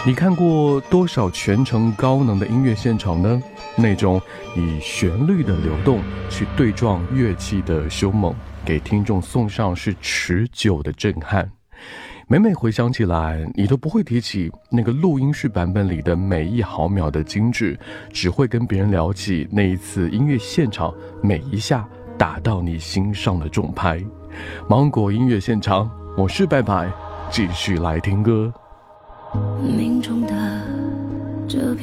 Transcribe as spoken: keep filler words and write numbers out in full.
你看过多少全程高能的音乐现场呢？那种以旋律的流动去对撞乐器的凶猛，给听众送上是持久的震撼。每每回想起来，你都不会提起那个录音室版本里的每一毫秒的精致，只会跟别人聊起那一次音乐现场每一下打到你心上的重拍。芒果音乐现场，我是拜拜，继续来听歌。 命中的这